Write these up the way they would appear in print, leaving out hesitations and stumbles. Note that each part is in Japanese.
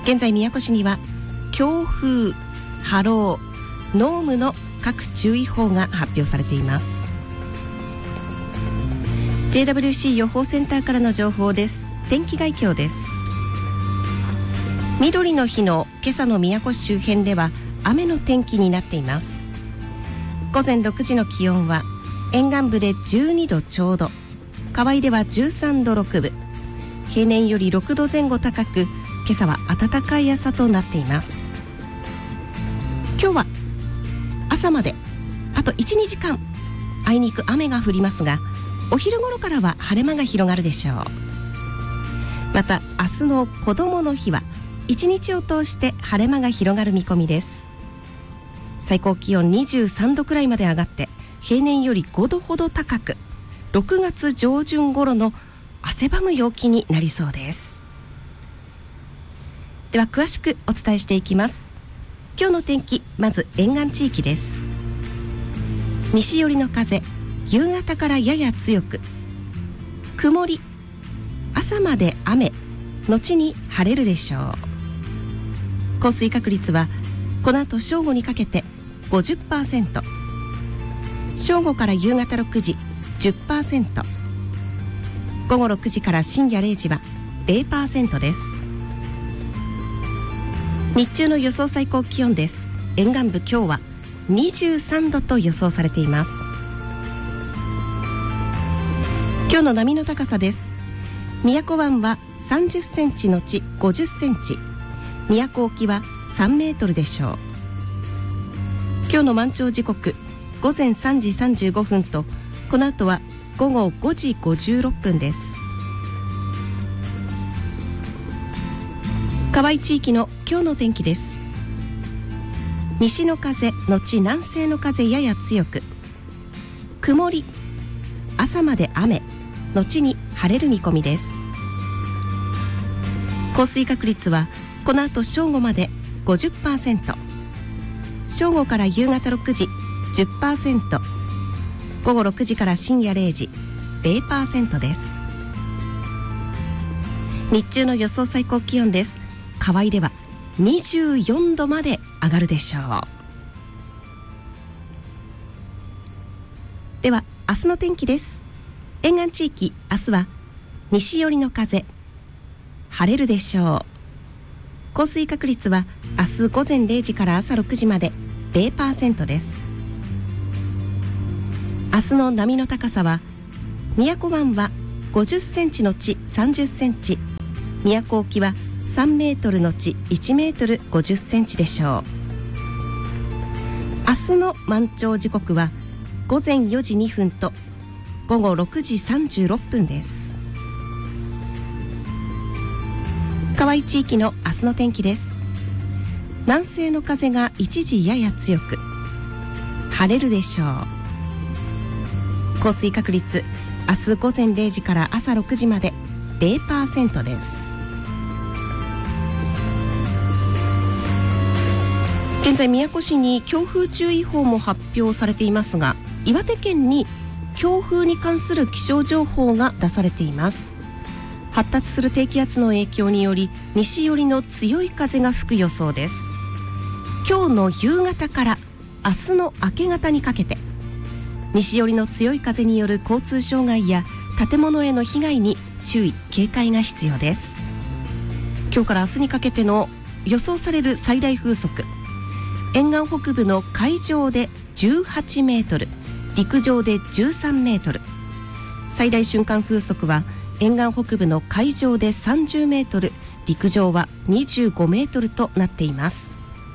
現在宮古市には強風、波浪、濃霧の各注意報が発表されています。 JWC 予報センターからの情報です。天気概況です。緑の日の今朝の宮古市周辺では雨の天気になっています。午前6時の気温は沿岸部で12度ちょうど、河合では13度6分、平年より6度前後高く、今朝は暖かい朝となっています。今日は朝まであと 1,2 時間あいにく雨が降りますが、お昼頃からは晴れ間が広がるでしょう。また明日のこどもの日は1日を通して晴れ間が広がる見込みです。最高気温23度くらいまで上がって、平年より5度ほど高く、6月上旬頃の汗ばむ陽気になりそうです。では詳しくお伝えしていきます。今日の天気、まず沿岸地域です。西寄りの風、夕方からやや強く、曇り、朝まで雨、後に晴れるでしょう。降水確率はこの後正午にかけて 50%、 正午から夕方6時 10%、 午後6時から深夜0時は 0% です。日中の予想最高気温です。沿岸部今日は23度と予想されています。今日の波の高さです。宮古湾は30センチのち50センチ、宮古沖は3メートルでしょう。今日の満潮時刻午前3時35分と、この後は午後5時56分です。河合地域の今日の天気です。西の風のち南西の風やや強く、曇り、朝まで雨、後に晴れる見込みです。降水確率はこの後正午まで 50%、 正午から夕方6時 10%、 午後6時から深夜0時 0% です。日中の予想最高気温です。河合では24度まで上がるでしょう。では明日の天気です。沿岸地域、明日は西寄りの風、晴れるでしょう。降水確率は明日午前0時から朝6時まで 0% です。明日の波の高さは、宮古湾は50センチのち30センチ、宮古沖は3メートルのち1メートル50センチでしょう。明日の満潮時刻は午前4時2分と午後6時36分です。河合地域の明日の天気です。南西の風が一時やや強く、晴れるでしょう。降水確率、明日午前0時から朝6時まで 0% です。現在宮古市に強風注意報も発表されていますが、岩手県に強風に関する気象情報が出されています。発達する低気圧の影響により西寄りの強い風が吹く予想です。今日の夕方から明日の明け方にかけて、西寄りの強い風による交通障害や建物への被害に注意警戒が必要です。今日から明日にかけての予想される最大風速、沿岸北部の海上で18メートル、陸上で13メートル、最大瞬間風速は沿岸北部の海上で30メートル、陸上は25メートルとなっています。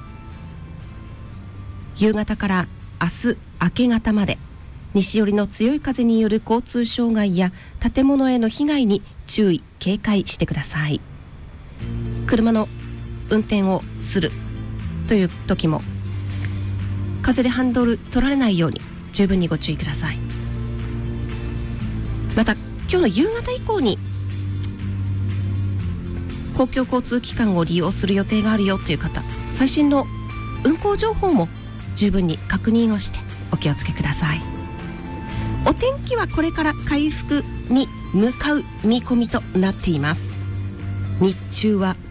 夕方から明日明け方まで、西寄りの強い風による交通障害や建物への被害に注意警戒してください。車の運転をするという時も、風でハンドル取られないように十分にご注意ください。また今日の夕方以降に公共交通機関を利用する予定があるよという方、最新の運行情報も十分に確認をしてお気をつけください。お天気はこれから回復に向かう見込みとなっています。日中は